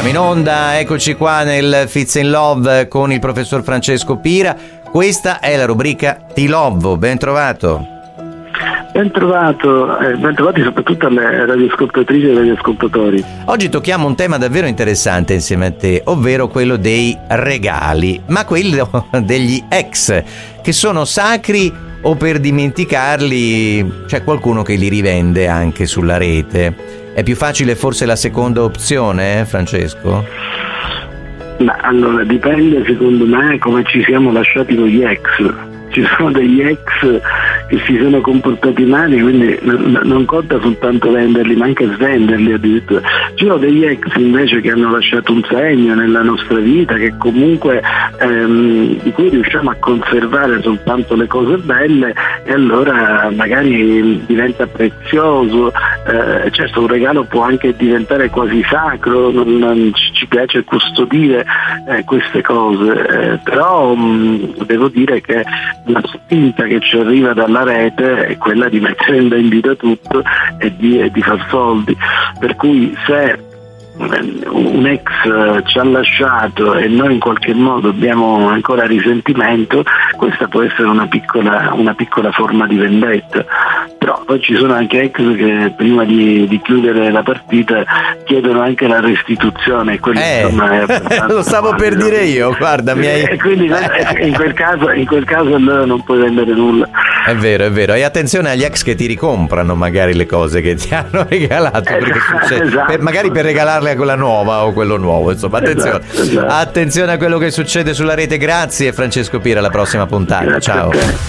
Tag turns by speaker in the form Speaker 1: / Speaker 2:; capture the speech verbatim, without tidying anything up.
Speaker 1: Siamo in onda, eccoci qua nel Fits in Love con il professor Francesco Pira. Questa è la rubrica Ti Lovo, ben trovato.
Speaker 2: Ben trovato, eh, ben trovati soprattutto alle radioascoltatrici e radioascoltatori.
Speaker 1: Oggi tocchiamo un tema davvero interessante insieme a te, ovvero quello dei regali, ma quello degli ex, che sono sacri o per dimenticarli c'è qualcuno che li rivende anche sulla rete. È più facile forse la seconda opzione, eh, Francesco?
Speaker 2: Ma allora dipende secondo me come ci siamo lasciati con gli ex. Ci sono degli ex che si sono comportati male, quindi non, non conta soltanto venderli, ma anche svenderli addirittura. Ci sono degli ex invece che hanno lasciato un segno nella nostra vita, che comunque ehm, di cui riusciamo a conservare soltanto le cose belle, e allora magari diventa prezioso. Eh, certo, un regalo può anche diventare quasi sacro, non, non ci piace custodire eh, queste cose, eh, però mh, devo dire che la spinta che ci arriva dalla rete è quella di mettere in vendita tutto e di, e di far soldi, per cui se un ex ci ha lasciato e noi in qualche modo abbiamo ancora risentimento, questa può essere una piccola, una piccola forma di vendetta. Però poi ci sono anche ex che prima di, di chiudere la partita chiedono anche la restituzione, quello
Speaker 1: eh,
Speaker 2: insomma è
Speaker 1: lo stavo per dire io, guarda, mi hai...
Speaker 2: e quindi in quel caso in quel caso allora non puoi vendere nulla.
Speaker 1: È vero, è vero, e attenzione agli ex che ti ricomprano magari le cose che ti hanno regalato, perché succede,
Speaker 2: esatto.
Speaker 1: per, magari per regalarle a quella nuova o quello nuovo, insomma, attenzione,
Speaker 2: esatto, esatto.
Speaker 1: attenzione a quello che succede sulla rete. Grazie Francesco Pira, alla prossima puntata.
Speaker 2: Grazie.
Speaker 1: Ciao.